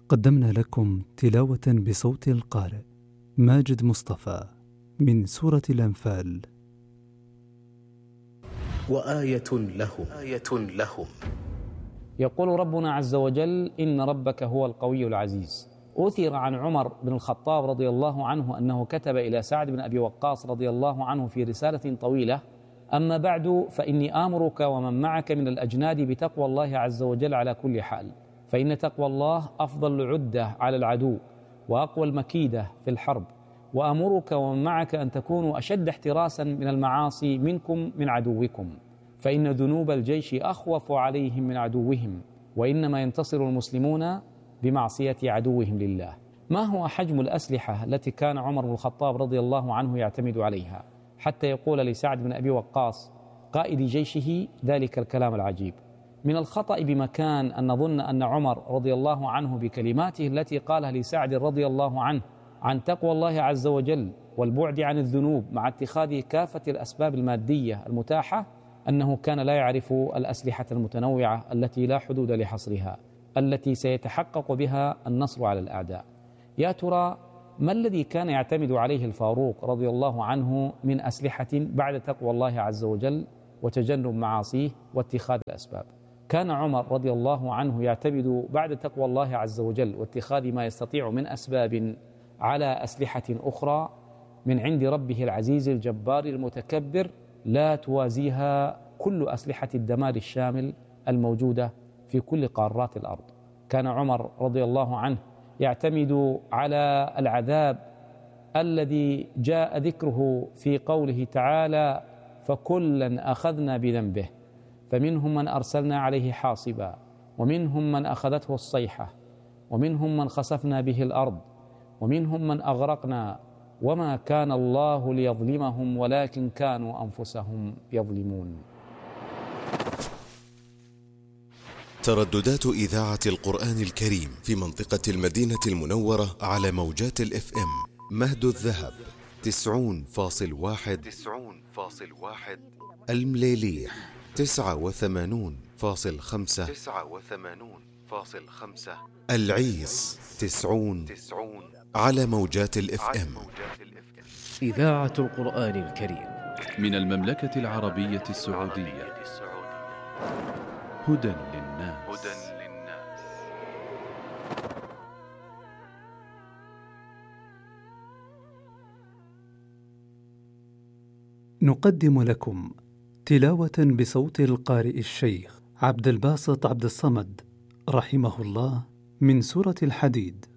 قدمنا لكم تلاوة بصوت القارئ ماجد مصطفى من سورة الأنفال. وآية لهم يقول ربنا عز وجل: إن ربك هو القوي العزيز. أثر عن عمر بن الخطاب رضي الله عنه أنه كتب إلى سعد بن أبي وقاص رضي الله عنه في رسالة طويلة: أما بعد، فإني آمرك ومن معك من الأجناد بتقوى الله عز وجل على كل حال، فإن تقوى الله أفضل العدة على العدو وأقوى المكيدة في الحرب، وأمرك ومن معك أن تكونوا أشد احتراسا من المعاصي منكم من عدوكم، فإن ذنوب الجيش أخوف عليهم من عدوهم، وإنما ينتصر المسلمون بمعصية عدوهم لله. ما هو حجم الأسلحة التي كان عمر بن الخطاب رضي الله عنه يعتمد عليها حتى يقول لسعد بن أبي وقاص قائد جيشه ذلك الكلام العجيب؟ من الخطأ بمكان أن نظن أن عمر رضي الله عنه بكلماته التي قالها لسعد رضي الله عنه عن تقوى الله عز وجل والبعد عن الذنوب مع اتخاذ كافة الأسباب المادية المتاحة، أنه كان لا يعرف الأسلحة المتنوعة التي لا حدود لحصرها، التي سيتحقق بها النصر على الأعداء. يا ترى ما الذي كان يعتمد عليه الفاروق رضي الله عنه من أسلحة بعد تقوى الله عز وجل وتجنب معاصيه واتخاذ الأسباب؟ كان عمر رضي الله عنه يعتمد بعد تقوى الله عز وجل واتخاذ ما يستطيع من أسباب على أسلحة أخرى من عند ربه العزيز الجبار المتكبر لا توازيها كل أسلحة الدمار الشامل الموجودة في كل قارات الأرض. كان عمر رضي الله عنه يعتمد على العذاب الذي جاء ذكره في قوله تعالى: فكلا أخذنا بذنبه، فمنهم من أرسلنا عليه حاصبا، ومنهم من أخذته الصيحة، ومنهم من خسفنا به الأرض، ومنهم من أغرقنا، وما كان الله ليظلمهم ولكن كانوا أنفسهم يظلمون. ترددات إذاعة القرآن الكريم في منطقة المدينة المنورة على موجات الإف إم: مهد الذهب 90.1، المليليح 89.5، العيس 90 على موجات الإف إم. إذاعة القرآن الكريم من المملكة العربية السعودية. هدى للناس. نقدم لكم تلاوة بصوت القارئ الشيخ عبد الباسط عبد الصمد رحمه الله من سورة الحديد.